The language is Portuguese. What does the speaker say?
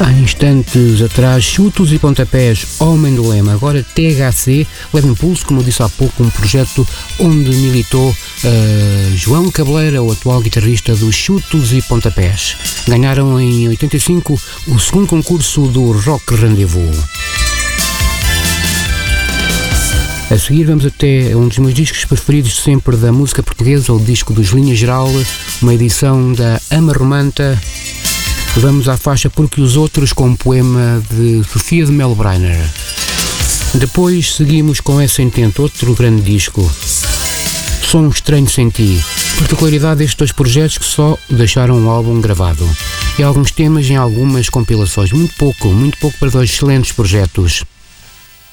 Há instantes atrás, Chutos e Pontapés, Homem do Lema, agora THC, leva impulso, como eu disse há pouco, um projeto onde militou João Cabeleira, o atual guitarrista dos Chutos e Pontapés. Ganharam em 85 o segundo concurso do Rock Rendezvous. A seguir vamos até um dos meus discos preferidos sempre da música portuguesa, o disco dos Linha Geral, uma edição da Ama Romanta. Vamos à faixa Porque os Outros, com um poema de Sofia de Melbrenner. Depois seguimos com Essa Intento, outro grande disco, Sou um Estranho Sem Ti. Particularidade destes dois projetos que só deixaram um álbum gravado e alguns temas em algumas compilações. Muito pouco para dois excelentes projetos.